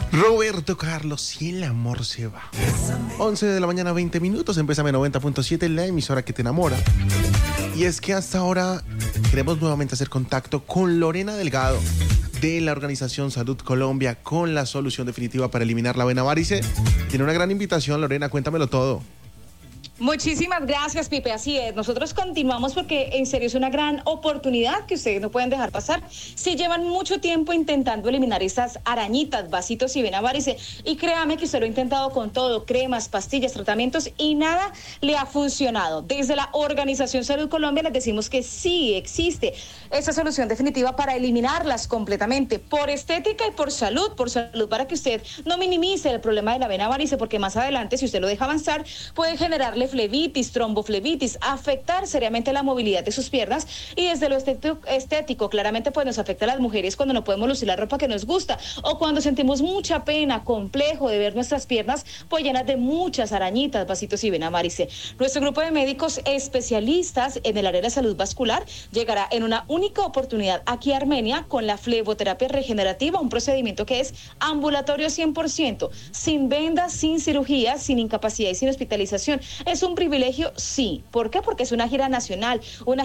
Roberto Carlos y el amor se va. 11 de la mañana, 20 minutos. Empezame 90.7, la emisora que te enamora. Y es que hasta ahora queremos nuevamente hacer contacto con Lorena Delgado de la organización Salud Colombia con la solución definitiva para eliminar la vena varice. Tiene una gran invitación, Lorena, cuéntamelo todo. Muchísimas gracias, Pipe. Así es, nosotros continuamos porque en serio es una gran oportunidad que ustedes no pueden dejar pasar. Si llevan mucho tiempo intentando eliminar esas arañitas, vasitos y vena varice, y créame que usted lo ha intentado con todo, cremas, pastillas, tratamientos, y nada le ha funcionado. Desde la Organización Salud Colombia les decimos que sí existe esa solución definitiva para eliminarlas completamente, por estética y por salud para que usted no minimice el problema de la vena varice, porque más adelante, si usted lo deja avanzar, puede generarle flebitis, tromboflebitis, afectar seriamente la movilidad de sus piernas, y desde lo estético, claramente pues nos afecta a las mujeres cuando no podemos lucir la ropa que nos gusta, o cuando sentimos mucha pena, complejo de ver nuestras piernas pues llenas de muchas arañitas, vasitos y vena varice. Nuestro grupo de médicos especialistas en el área de salud vascular llegará en una única oportunidad aquí a Armenia con la fleboterapia regenerativa, un procedimiento que es ambulatorio 100%, sin vendas, sin cirugía, sin incapacidad y sin hospitalización. ¿Es un privilegio? Sí. ¿Por qué? Porque es una gira nacional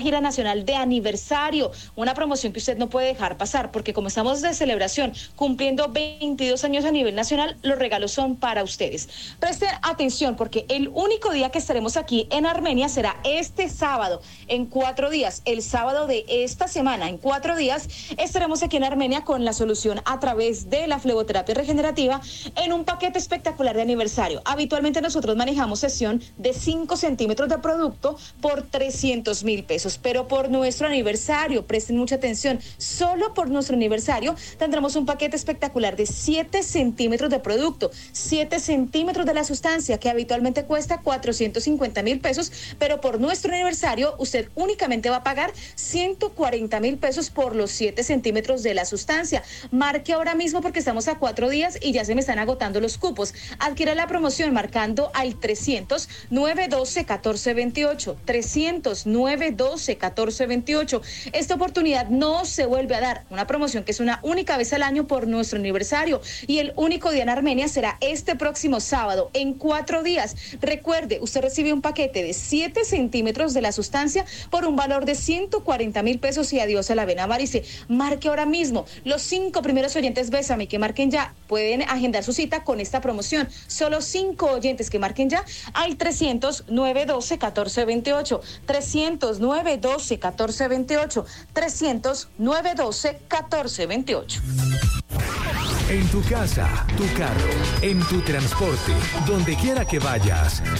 de aniversario, una promoción que usted no puede dejar pasar, porque como estamos de celebración, cumpliendo 22 años a nivel nacional, los regalos son para ustedes. Presten atención, porque el único día que estaremos aquí en Armenia será este sábado, en 4 días, el sábado de esta semana, en 4 días, estaremos aquí en Armenia con la solución a través de la fleboterapia regenerativa en un paquete espectacular de aniversario. Habitualmente nosotros manejamos sesión de 5 centímetros de producto por 300,000 pesos, pero por nuestro aniversario, presten mucha atención, solo por nuestro aniversario tendremos un paquete espectacular de 7 centímetros de producto, 7 centímetros de la sustancia que habitualmente cuesta 450,000 pesos, pero por nuestro aniversario usted únicamente va a pagar 140,000 pesos por los 7 centímetros de la sustancia. Marque ahora mismo porque estamos a 4 días y ya se me están agotando los cupos. Adquiera la promoción marcando al 300-912-1428, 300-912-1428. Esta oportunidad no se vuelve a dar, una promoción que es una única vez al año por nuestro aniversario, y el único día en Armenia será este próximo sábado, en 4 días. Recuerde, usted recibe un paquete de 7 centímetros de la sustancia por un valor de 140,000 pesos y adiós a la vena varice. Marque ahora mismo. Los 5 primeros oyentes Bésame que marquen ya pueden agendar su cita con esta promoción. Solo 5 oyentes que marquen ya al 300-912-1428, 300-912-1428, 300-912-1428. En tu casa, tu carro, en tu transporte, donde quiera que vayas,